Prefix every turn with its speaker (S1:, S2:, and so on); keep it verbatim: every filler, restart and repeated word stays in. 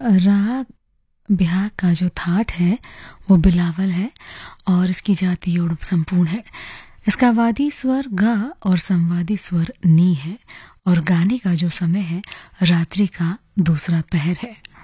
S1: राग बिहाग का जो थाट है वो बिलावल है और इसकी जाति ओड संपूर्ण है। इसका वादी स्वर गा और संवादी स्वर नी है और गाने का जो समय है रात्रि का दूसरा पहर है।